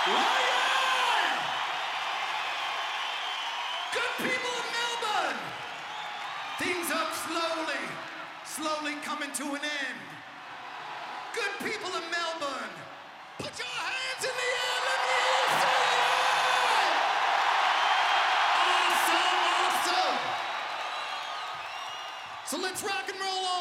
Lion! Good people of Melbourne! Things are slowly coming to an end. Good people of Melbourne, put your hands in the air, let me hear you say it! Awesome! So let's rock and roll